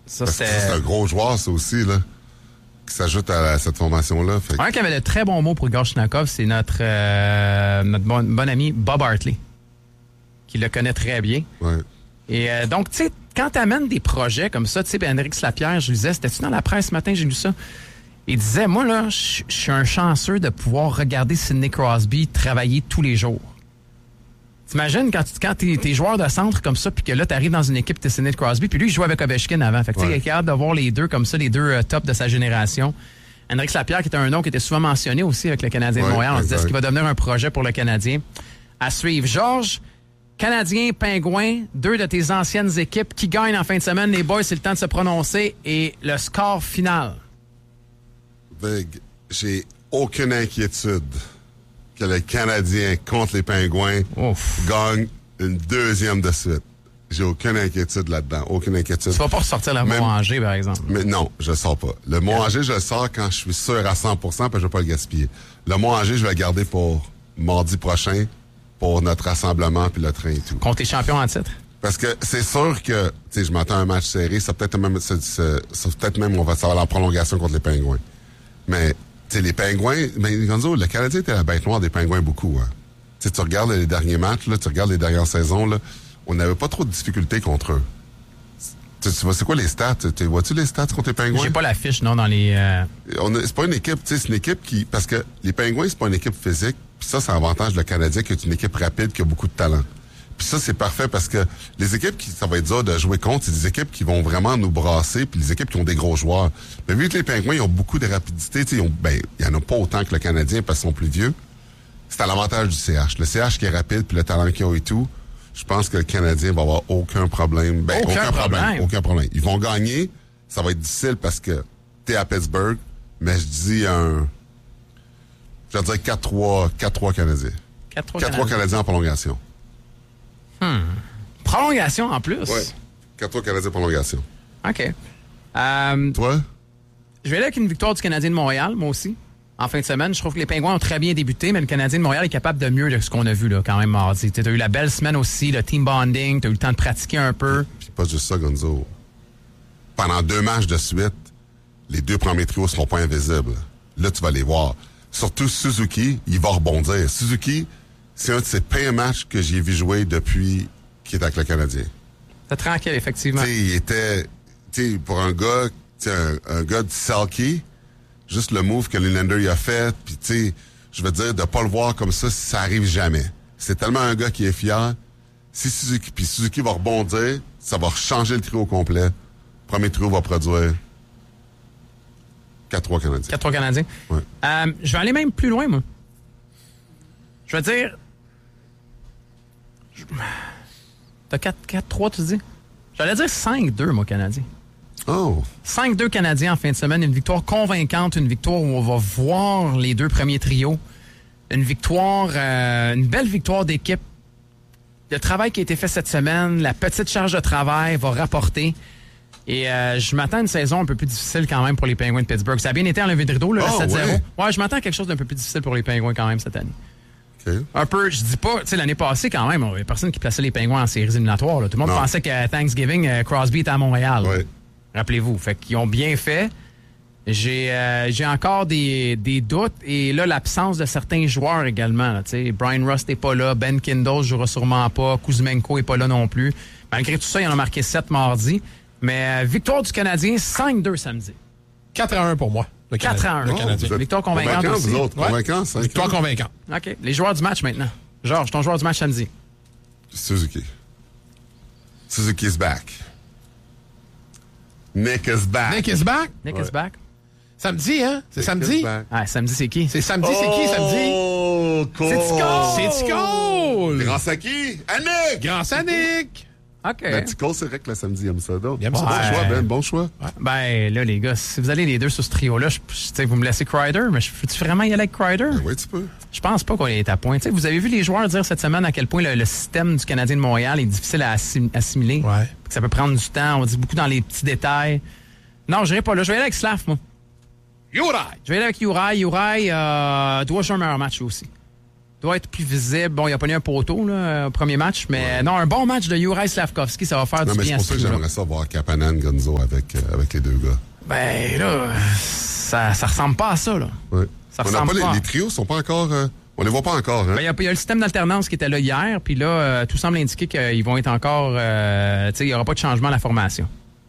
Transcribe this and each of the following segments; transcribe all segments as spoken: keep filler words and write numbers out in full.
Ça, Parce c'est... que c'est un gros joueur, ça aussi, là, qui s'ajoute à, à cette formation-là. Fait que... Un qui avait de très bons mots pour Igor Shinakov, c'est notre, euh, notre bon, bon ami Bob Hartley, qui le connaît très bien. Ouais. Et euh, donc, tu sais, quand tu amènes des projets comme ça, tu sais, Henrik Lapierre, je lisais, c'était-tu dans la presse ce matin, j'ai lu ça? Il disait, moi, là, je suis un chanceux de pouvoir regarder Sidney Crosby travailler tous les jours. T'imagines quand, tu, quand t'es, t'es joueur de centre comme ça, puis que là, t'arrives dans une équipe, t'es Sidney Crosby, puis lui, il jouait avec Ovechkin avant. Fait que, tu sais, il est capable de voir les deux comme ça, les deux euh, tops de sa génération. Henrik Lapierre, qui était un nom qui était souvent mentionné aussi avec le Canadien ouais, de Montréal. On se disait, exact. est-ce qu'il va devenir un projet pour le Canadien? À suivre. Georges, Canadien, Pingouins, deux de tes anciennes équipes qui gagnent en fin de semaine. Les boys, c'est le temps de se prononcer. Et le score final. Big, j'ai aucune inquiétude que le Canadien contre les Pingouins Ouf. gagne une deuxième de suite. J'ai aucune inquiétude là-dedans. Aucune inquiétude. Tu vas pas ressortir le Même- mot Angers, par exemple. Mais non, je le sors pas. Le mot Angers, je le sors quand je suis sûr à cent pour cent, parce que je vais pas le gaspiller. Le mot Angers, je vais le garder pour mardi prochain, pour notre rassemblement puis le train et tout. Contre les champions en titre. Parce que c'est sûr que, tu sais, je m'attends à un match serré. Ça peut-être même, ça, ça, ça peut-être même, on va savoir en prolongation contre les Pingouins. Mais, tu sais, les Pingouins, mais Gonzo, le Canadien était la bête noire des Pingouins beaucoup, hein. Tu sais, tu regardes les derniers matchs, là, tu regardes les dernières saisons, là, on n'avait pas trop de difficultés contre eux. Tu, tu vois, c'est quoi les stats? Tu vois-tu les stats contre les Pingouins? J'ai pas la fiche, non, dans les... Euh... On a- c'est pas une équipe, tu sais, c'est une équipe qui... Parce que les Pingouins, c'est pas une équipe physique. Puis ça, c'est l'avantage de le Canadien, qui est une équipe rapide, qui a beaucoup de talent. Puis ça, c'est parfait parce que les équipes qui, ça va être dur de jouer contre, c'est des équipes qui vont vraiment nous brasser, puis les équipes qui ont des gros joueurs. Mais vu que les Pingouins, ils ont beaucoup de rapidité, tu sais, ils ont- ben, il y en a pas autant que le Canadien parce qu'ils sont plus vieux. C'est à l'avantage du C H. Le C H qui est rapide, puis le talent qu'ils ont et tout, je pense que le Canadien va avoir aucun problème. Ben, Aucun aucun, problème. problème. Aucun problème. Ils vont gagner. Ça va être difficile parce que t'es à Pittsburgh, mais je dis un... Je vais dire quatre trois, quatre trois Canadiens. quatre trois quatre trois Canadiens en prolongation. Prolongation en plus. Ouais. quatre trois Canadiens en prolongation. OK. Euh, Toi? je vais aller avec une victoire du Canadien de Montréal, moi aussi. En fin de semaine, je trouve que les Pingouins ont très bien débuté, mais le Canadien de Montréal est capable de mieux de ce qu'on a vu là, quand même mardi. Tu as eu la belle semaine aussi, le team bonding, tu as eu le temps de pratiquer un peu. Puis pas juste ça, Gonzo. Pendant deux matchs de suite, les deux premiers trios seront pas invisibles. Là, tu vas les voir. Surtout Suzuki, il va rebondir. Suzuki, c'est un de ses pires matchs que j'ai vu jouer depuis qu'il est avec le Canadien. C'est tranquille, effectivement. Tu sais, il était, tu sais, pour un gars, tu sais, un, un gars de Selkie, juste le move que Nylander il a fait, puis tu sais, je veux dire, de pas le voir comme ça, ça arrive jamais. C'est tellement un gars qui est fier. Si Suzuki, puis Suzuki va rebondir, ça va changer le trio au complet. Premier trio va produire quatre trois Canadiens. quatre trois Canadiens. Ouais. Euh, je vais aller même plus loin, moi. Je vais dire... Je- T'as quatre trois, tu dis? J'allais dire cinq deux, moi, Canadien. Oh! cinq deux Canadiens en fin de semaine. Une victoire convaincante, une victoire où on va voir les deux premiers trios. Une victoire, euh, une belle victoire d'équipe. Le travail qui a été fait cette semaine, la petite charge de travail va rapporter. Et euh, je m'attends à une saison un peu plus difficile quand même pour les Pingouins de Pittsburgh. Ça a bien été en levée de rideau, là, Oh, le sept zéro. ouais. Ouais, je m'attends à quelque chose d'un peu plus difficile pour les Pingouins quand même cette année. OK. Un peu, je dis pas, tu sais, l'année passée quand même, il y a personne qui plaçait les Pingouins en séries éliminatoires. Là. Tout le monde Non. pensait que Thanksgiving, euh, Crosby était à Montréal. Ouais. Rappelez-vous. Fait qu'ils ont bien fait. J'ai euh, j'ai encore des, des doutes. Et là, l'absence de certains joueurs également. Là, t'sais. Brian Rust n'est pas là. Ben Kindle jouera sûrement pas. Kuzmenko n'est pas là non plus. Malgré tout ça, il en a marqué sept mardi. Mais euh, victoire du Canadien, cinq deux samedi. quatre à un pour moi. Le quatre à un. Le Oh, Canadien. vous êtes Victoire convaincante convaincants, aussi. vous autres. Ouais. Convaincants, cinq Victoire ans. convaincante. OK. Les joueurs du match maintenant. Georges, ton joueur du match samedi. Suzuki. Suzuki's back. Nick is back. Nick is back. Nick Ouais. is back. Samedi, hein? C'est Nick samedi? is back. Ah, samedi, c'est qui? C'est samedi, c'est qui samedi? Oh, cool. C'est Tico. C'est Ticole! Grand Saki. Annick. Grand Sanic! OK. Ben, Tico, c'est vrai que le samedi, il aime ça. Donc. Il aime ça. Bon Ouais. choix, Ben. Bon choix. Ben, là, les gars, si vous allez les deux sur ce trio-là, je, je- tu sais, vous me laissez Kreider, mais je peux-tu vraiment y aller avec Kreider? Oui, tu peux. Je pense pas qu'on est à point. Tu sais, vous avez vu les joueurs dire cette semaine à quel point le, le système du Canadien de Montréal est difficile à assim- assimiler. Ouais. Que ça peut prendre du temps. On dit beaucoup dans les petits détails. Non, je n'irai pas là. Je vais aller avec Slav, moi. You're Je vais aller avec Uri. Uri euh, doit jouer un meilleur match aussi. doit être plus visible. Bon, il a pas eu un poteau là, au premier match, mais ouais. non, un bon match de Juraj Slavkovski, ça va faire non, du mais bien. C'est pour ça que j'aimerais ça voir Kapanen, Gonzo avec, euh, avec les deux gars. Ben là, ça, ça ressemble pas à ça, là. Ouais. Ça on ressemble pas, pas. Les, les trios sont pas encore... Euh, on les voit pas encore, hein? Ben, il y, y a le système d'alternance qui était là hier, puis là, euh, tout semble indiquer qu'ils vont être encore... Euh, tu sais, il n'y aura pas de changement à la formation.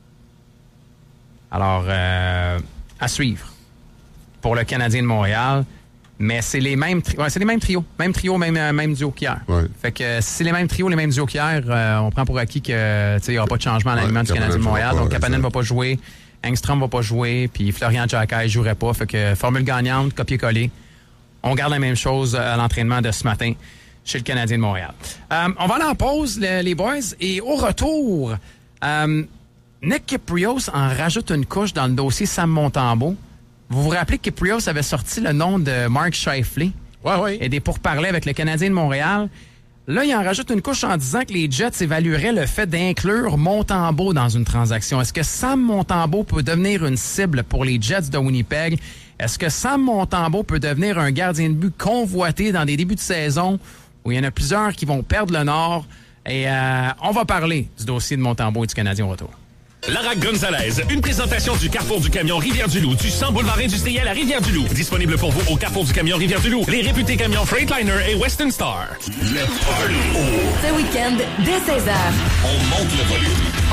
Alors, euh, à suivre pour le Canadien de Montréal. Mais c'est les mêmes tri- ouais, c'est les mêmes trios. Même trio, même, même duo qu'hier. Ouais. Fait que si c'est les mêmes trios, les mêmes duos qu'hier, euh, on prend pour acquis que il n'y aura pas de changement à l'alignement ouais, du Canadien de Montréal. Pas, donc Kapanen ne va pas jouer, Engstrom va pas jouer, puis Florian Xhekaj ne jouerait pas. Fait que formule gagnante, copier-coller. On garde la même chose à l'entraînement de ce matin chez le Canadien de Montréal. Euh, on va aller en pause, les, les boys, et au retour, euh, Nick Kypreos en rajoute une couche dans le dossier Sam Montembeault. Vous vous rappelez que Kypreos avait sorti le nom de Mark Scheifele ouais, ouais. et des pourparlers avec le Canadien de Montréal. Là, il en rajoute une couche en disant que les Jets évalueraient le fait d'inclure Montembeault dans une transaction. Est-ce que Sam Montembeault peut devenir une cible pour les Jets de Winnipeg? Est-ce que Sam Montembeault peut devenir un gardien de but convoité dans des débuts de saison où il y en a plusieurs qui vont perdre le nord? Et euh, on va parler du dossier de Montembeault et du Canadien au retour. Lara Gonzalez, une présentation du Carrefour du Camion Rivière-du-Loup, du cent boulevard industriel à Rivière-du-Loup. Disponible pour vous au Carrefour du Camion Rivière-du-Loup, les réputés camions Freightliner et Western Star. Le volume. Ce week-end, dès seize heures. On monte le volume.